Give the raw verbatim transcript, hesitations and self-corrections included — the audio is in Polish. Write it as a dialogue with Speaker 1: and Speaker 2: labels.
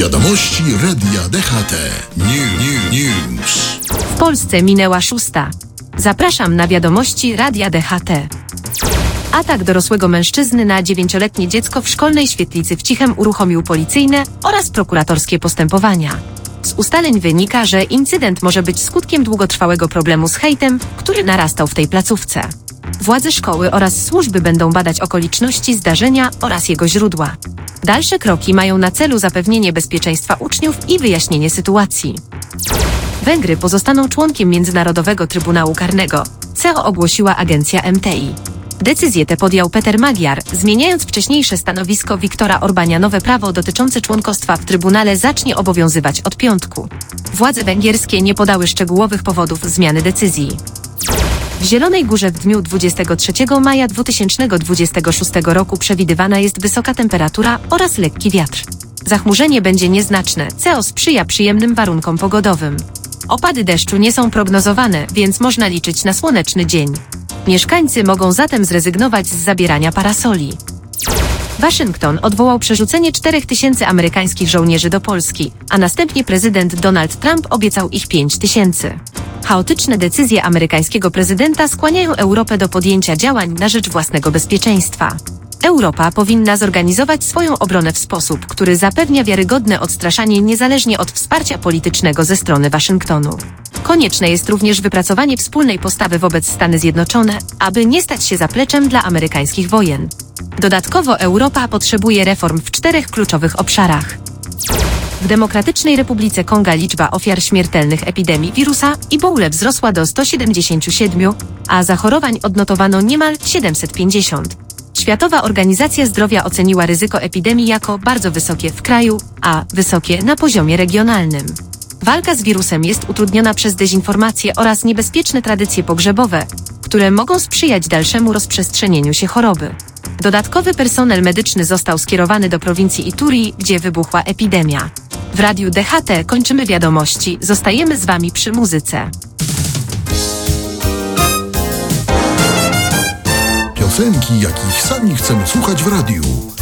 Speaker 1: Wiadomości Radia D H T. New, new, news.
Speaker 2: W Polsce minęła szósta. Zapraszam na wiadomości Radia D H T. Atak dorosłego mężczyzny na dziewięcioletnie dziecko w szkolnej świetlicy w Cichem uruchomił policyjne oraz prokuratorskie postępowania. Z ustaleń wynika, że incydent może być skutkiem długotrwałego problemu z hejtem, który narastał w tej placówce. Władze szkoły oraz służby będą badać okoliczności zdarzenia oraz jego źródła. Dalsze kroki mają na celu zapewnienie bezpieczeństwa uczniów i wyjaśnienie sytuacji. Węgry pozostaną członkiem Międzynarodowego Trybunału Karnego, co ogłosiła agencja M T I. Decyzję tę podjął Peter Magyar, zmieniając wcześniejsze stanowisko Viktora Orbána. Nowe prawo dotyczące członkostwa w Trybunale zacznie obowiązywać od piątku. Władze węgierskie nie podały szczegółowych powodów zmiany decyzji. W Zielonej Górze w dniu dwudziestego trzeciego maja dwa tysiące dwudziestego szóstego roku przewidywana jest wysoka temperatura oraz lekki wiatr. Zachmurzenie będzie nieznaczne, co sprzyja przyjemnym warunkom pogodowym. Opady deszczu nie są prognozowane, więc można liczyć na słoneczny dzień. Mieszkańcy mogą zatem zrezygnować z zabierania parasoli. Waszyngton odwołał przerzucenie czterech tysięcy amerykańskich żołnierzy do Polski, a następnie prezydent Donald Trump obiecał ich pięć tysięcy. Chaotyczne decyzje amerykańskiego prezydenta skłaniają Europę do podjęcia działań na rzecz własnego bezpieczeństwa. Europa powinna zorganizować swoją obronę w sposób, który zapewnia wiarygodne odstraszanie niezależnie od wsparcia politycznego ze strony Waszyngtonu. Konieczne jest również wypracowanie wspólnej postawy wobec Stany Zjednoczone, aby nie stać się zapleczem dla amerykańskich wojen. Dodatkowo Europa potrzebuje reform w czterech kluczowych obszarach. W Demokratycznej Republice Konga liczba ofiar śmiertelnych epidemii wirusa Ebola wzrosła do stu siedemdziesięciu siedmiu, a zachorowań odnotowano niemal siedemset pięćdziesiąt. Światowa Organizacja Zdrowia oceniła ryzyko epidemii jako bardzo wysokie w kraju, a wysokie na poziomie regionalnym. Walka z wirusem jest utrudniona przez dezinformację oraz niebezpieczne tradycje pogrzebowe, które mogą sprzyjać dalszemu rozprzestrzenieniu się choroby. Dodatkowy personel medyczny został skierowany do prowincji Ituri, gdzie wybuchła epidemia. W Radiu D H T kończymy wiadomości, zostajemy z Wami przy muzyce.
Speaker 1: Piosenki, jakich sami chcemy słuchać w radiu.